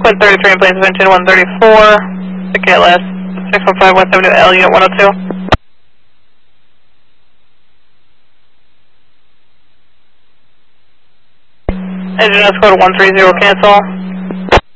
Quid 33 in place, engine 134, the KLS 615 West Avenue L, unit 102. Engine S code 130, cancel.